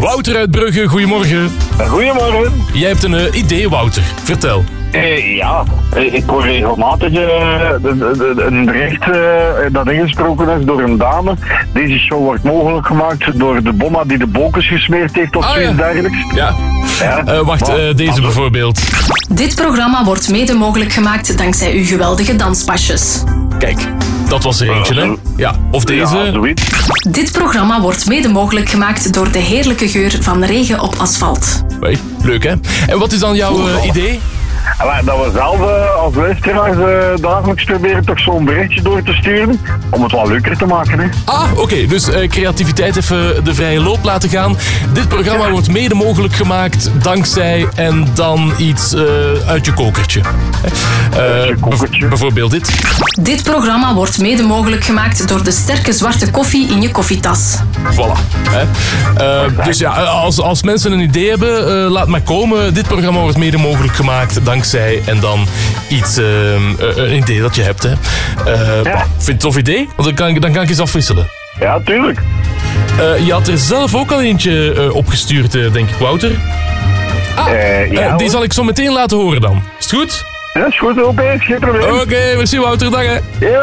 Wouter uit Brugge, goedemorgen. Goedemorgen. Jij hebt een idee, Wouter. Vertel. Ik hoor regelmatig een bericht dat ingesproken is door een dame. Deze show wordt mogelijk gemaakt door de bomma die de bokens gesmeerd heeft of zoiets dergelijks. Ja. Wacht, deze bijvoorbeeld. Dit programma wordt mede mogelijk gemaakt dankzij uw geweldige danspasjes. Kijk, dat was er eentje, hè? Ja, of deze. Ja, zoiets. Dit programma wordt mede mogelijk gemaakt door de heerlijke geur van regen op asfalt. Hey, leuk, hè? En wat is dan jouw idee? Dat we zelf als luisteraars dagelijks proberen toch zo'n berichtje door te sturen. Om het wat leuker te maken, hè. Oké, dus creativiteit even de vrije loop laten gaan. Dit programma wordt mede mogelijk gemaakt dankzij en dan iets uit je kokertje. Bijvoorbeeld dit. Dit programma wordt mede mogelijk gemaakt door de sterke zwarte koffie in je koffietas. Voilà. Dus ja, als mensen een idee hebben, laat maar komen. Dit programma wordt mede mogelijk gemaakt dankzij en dan iets, een idee dat je hebt. Hè. Vind je het een tof idee? Want dan kan ik eens afwisselen. Ja, tuurlijk. Je had er zelf ook al eentje opgestuurd, denk ik, Wouter. Die zal ik zo meteen laten horen dan. Is het goed? Ja, is goed, opeens, geen probleem. Oké, merci Wouter, dag hè. Ja.